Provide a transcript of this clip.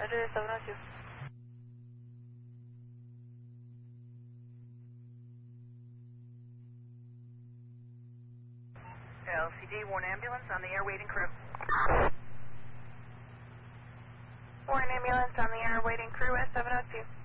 Roger, 702. LCD, one ambulance on the air waiting crew. One ambulance on the air waiting crew at 702.